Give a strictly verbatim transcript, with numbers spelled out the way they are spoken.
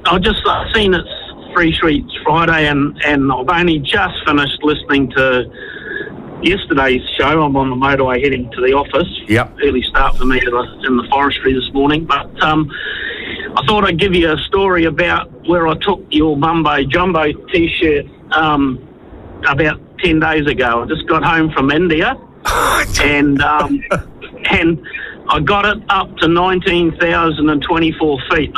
I just uh, seen it's Free Streets Friday, and, and I've only just finished listening to yesterday's show. I'm on the motorway heading to the office. Yep. Early start for me in the, in the forestry this morning. But um, I thought I'd give you a story about where I took your Mumbo Jumbo T-shirt um, about ten days ago. I just got home from India, and um, and I got it up to nineteen thousand twenty-four feet.